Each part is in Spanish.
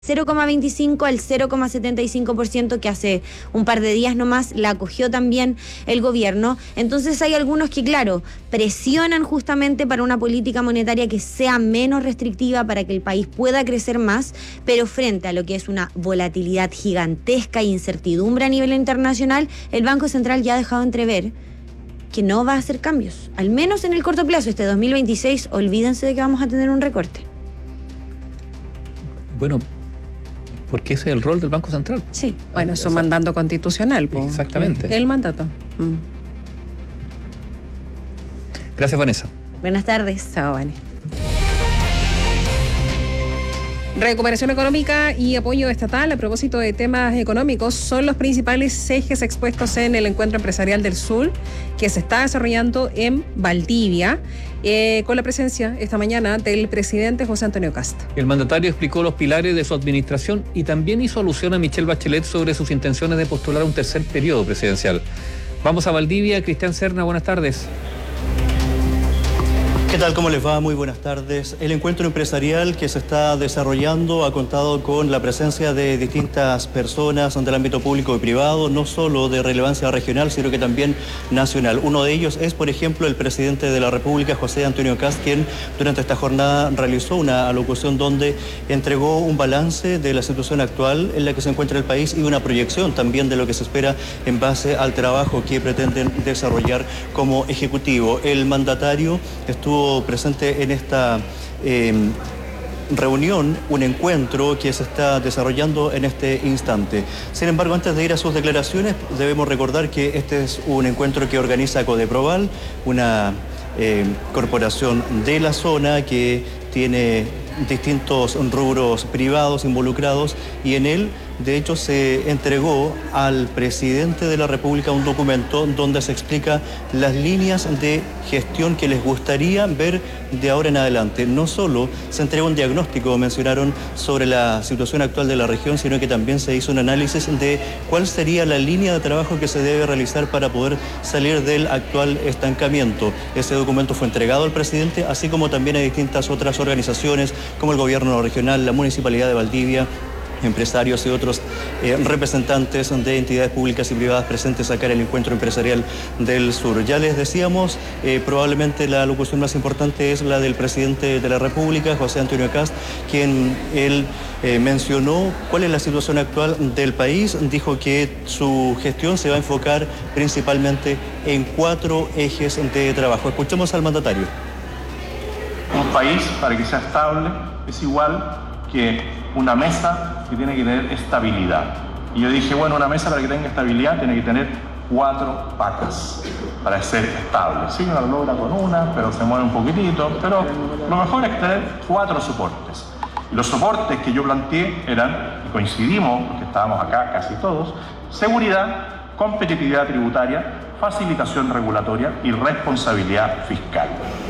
0,25 al 0,75% que hace un par de días nomás la acogió también el gobierno. Entonces hay algunos que, claro, presionan justamente para una política monetaria que sea menos restrictiva para que el país pueda crecer más, pero frente a lo que es una volatilidad gigantesca e incertidumbre a nivel internacional, el Banco Central ya ha dejado entrever que no va a hacer cambios, al menos en el corto plazo. Este 2026, olvídense de que vamos a tener un recorte. Bueno, porque ese es el rol del Banco Central. Sí. Bueno, es un mandato constitucional. Exactamente. El mandato. Gracias, Vanessa. Buenas tardes. Chao, Vani. Recuperación económica y apoyo estatal a propósito de temas económicos son los principales ejes expuestos en el Encuentro Empresarial del Sur que se está desarrollando en Valdivia, con la presencia esta mañana del presidente José Antonio Kast. El mandatario explicó los pilares de su administración y también hizo alusión a Michelle Bachelet sobre sus intenciones de postular a un tercer periodo presidencial. Vamos a Valdivia. Cristian Serna, buenas tardes. ¿Qué tal? ¿Cómo les va? Muy buenas tardes. El encuentro empresarial que se está desarrollando ha contado con la presencia de distintas personas del ámbito público y privado, no solo de relevancia regional, sino que también nacional. Uno de ellos es, por ejemplo, el presidente de la República, José Antonio Kast, quien durante esta jornada realizó una alocución donde entregó un balance de la situación actual en la que se encuentra el país y una proyección también de lo que se espera en base al trabajo que pretenden desarrollar como ejecutivo. El mandatario estuvo presente en esta reunión, un encuentro que se está desarrollando en este instante. Sin embargo, antes de ir a sus declaraciones, debemos recordar que este es un encuentro que organiza Codeproval, una corporación de la zona que tiene distintos rubros privados involucrados, y en él, de hecho, se entregó al presidente de la República un documento donde se explica las líneas de gestión que les gustaría ver de ahora en adelante. No solo se entregó un diagnóstico, mencionaron, sobre la situación actual de la región, sino que también se hizo un análisis de cuál sería la línea de trabajo que se debe realizar para poder salir del actual estancamiento. Ese documento fue entregado al presidente, así como también a distintas otras organizaciones, como el gobierno regional, la Municipalidad de Valdivia, empresarios y otros representantes de entidades públicas y privadas presentes acá en el Encuentro Empresarial del Sur. Ya les decíamos, probablemente la alocución más importante es la del presidente de la República, José Antonio Kast, quien él mencionó cuál es la situación actual del país. Dijo que su gestión se va a enfocar principalmente en 4 ejes de trabajo. Escuchemos al mandatario. Un país, para que sea estable, es igual que una mesa que tiene que tener estabilidad. Y yo dije, bueno, una mesa para que tenga estabilidad tiene que tener 4 patas para ser estable. Sí, uno lo logra con una, pero se mueve un poquitito, pero lo mejor es tener 4 soportes. Y los soportes que yo planteé eran, y coincidimos, porque estábamos acá casi todos: seguridad, competitividad tributaria, facilitación regulatoria y responsabilidad fiscal.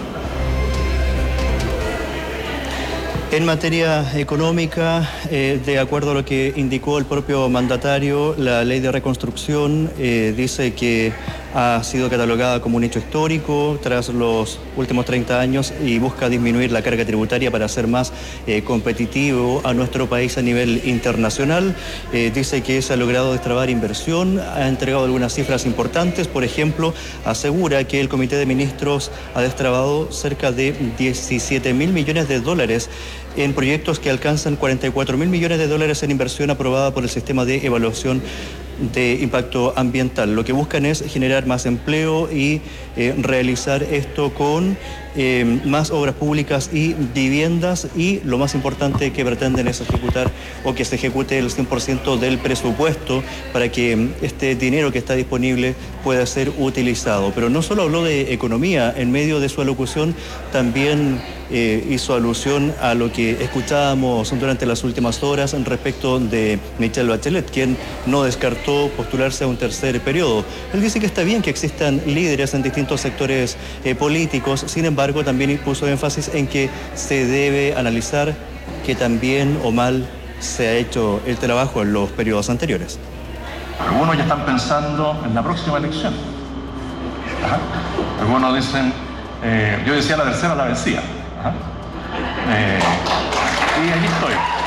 En materia económica, de acuerdo a lo que indicó el propio mandatario, la ley de reconstrucción dice que ha sido catalogada como un hecho histórico tras los últimos 30 años y busca disminuir la carga tributaria para hacer más competitivo a nuestro país a nivel internacional. Dice que se ha logrado destrabar inversión, ha entregado algunas cifras importantes. Por ejemplo, asegura que el Comité de Ministros ha destrabado cerca de 17.000 millones de dólares en proyectos que alcanzan 44.000 millones de dólares en inversión aprobada por el sistema de evaluación de impacto ambiental. Lo que buscan es generar más empleo y realizar esto con más obras públicas y viviendas, y lo más importante que pretenden es ejecutar, o que se ejecute el 100% del presupuesto para que este dinero que está disponible pueda ser utilizado. Pero no solo habló de economía, en medio de su alocución también hizo alusión a lo que escuchábamos durante las últimas horas respecto de Michelle Bachelet, quien no descartó postularse a un tercer periodo. Él dice que está bien que existan líderes en distintos sectores políticos, sin embargo también puso énfasis en que se debe analizar qué tan bien o mal se ha hecho el trabajo en los periodos anteriores. Algunos ya están pensando en la próxima elección. Algunos dicen, yo decía la tercera la vencía. Y aquí estoy.